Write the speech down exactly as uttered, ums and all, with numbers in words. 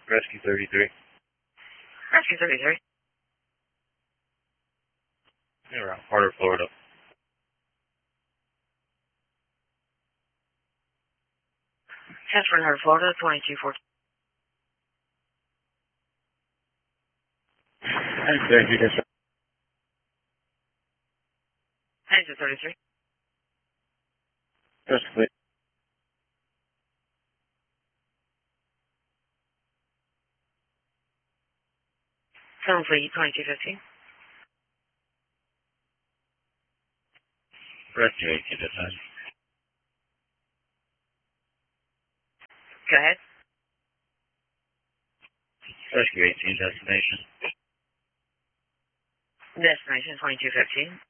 Rescue thirty-three. Rescue thirty-three. Yeah, around Carter, Florida. Casper, North Florida, twenty-two fourteen. Thank you, yes, sir. Exit thirty-three. Just clear. Seven Fleet, twenty-two fifteen. Rescue eighteen, destination. Go ahead. Rescue eighteen, destination. Destination, twenty-two fifteen.